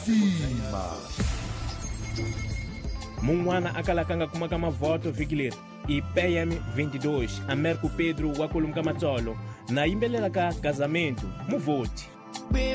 cima. Munwana akalakanga kumaka mavoto viki leri i PM 22 Américo Pedro wa Columca Matsolo na yimbelelaka casamento muvoti.